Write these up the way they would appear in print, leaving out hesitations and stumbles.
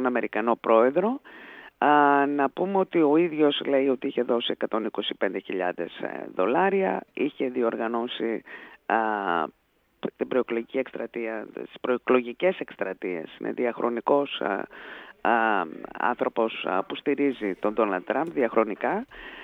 Αμερικανό πρόεδρο. Να πούμε ότι ο ίδιος λέει ότι είχε δώσει $125,000, είχε διοργανώσει την προεκλογική εκστρατεία, τις προεκλογικές εκστρατείες, είναι διαχρονικός άνθρωπος που στηρίζει τον Ντόναλντ Τραμπ διαχρονικά.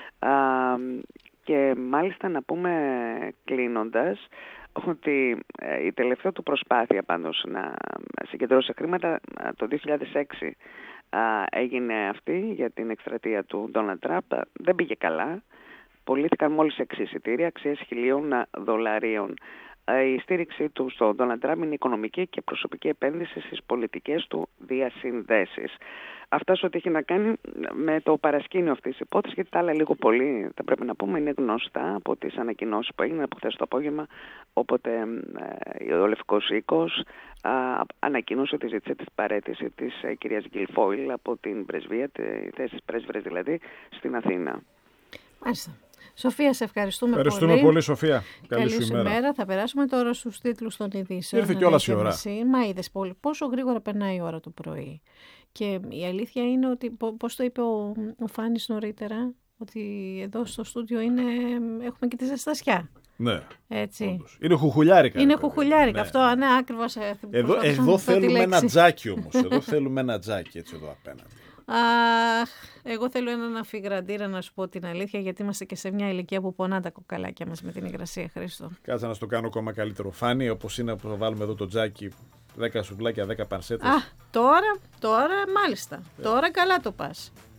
Και μάλιστα να πούμε κλείνοντας ότι η τελευταία του προσπάθεια πάντως να συγκεντρώσει χρήματα το 2006 έγινε αυτή για την εκστρατεία του Ντόναλντ Τραμπ. Δεν πήγε καλά. Πωλήθηκαν μόλις 6 εισιτήρια αξίας $1,000. Η στήριξή του στον Ντόναλντ Τραμπ είναι οικονομική και προσωπική επένδυση στις πολιτικές του διασυνδέσεις. Αυτά σε ό,τι έχει να κάνει με το παρασκήνιο αυτής της υπόθεσης, γιατί τα άλλα λίγο πολύ, θα πρέπει να πούμε, είναι γνωστά από τις ανακοινώσεις που έγιναν από χθες το απόγευμα, όποτε ο Λευκός Οίκος ανακοίνωσε ότι ζήτησε την παραίτηση της κυρίας Γκιλφόιλ από την πρεσβεία, τη θέση της πρέσβυρας δηλαδή, στην Αθήνα. Μάλιστα. Σοφία, σε ευχαριστούμε πολύ. Ευχαριστούμε πολύ, Σοφία. Καλή σου ημέρα. Θα περάσουμε τώρα στους τίτλους των ειδήσεων. Ήρθε κιόλας η ώρα. Μα είδες πόσο γρήγορα περνάει η ώρα το πρωί. Και η αλήθεια είναι ότι, πώς το είπε ο Φάνης νωρίτερα, ότι εδώ στο στούντιο έχουμε και τη ζεστασιά. Ναι. Έτσι. Είναι χουχουλιάρικα. Είναι χουχουλιάρικα. Ναι. Αυτό, ναι, ακριβώς. Εδώ θέλουμε ένα τζάκι όμως. Εδώ θέλουμε ένα τζάκι έτσι εδώ απέναντι. Εγώ θέλω έναν αφιγραντήρα, να σου πω την αλήθεια, γιατί είμαστε και σε μια ηλικία που πονά τα κοκαλάκια μας με την υγρασία, Χρήστο. Κάτσε να στο κάνω ακόμα καλύτερο. Φάνη, όπως είναι που θα βάλουμε εδώ το τζάκι, 10 σουβλάκια, 10 πανσέτες. Τώρα, μάλιστα. Τώρα καλά το πας.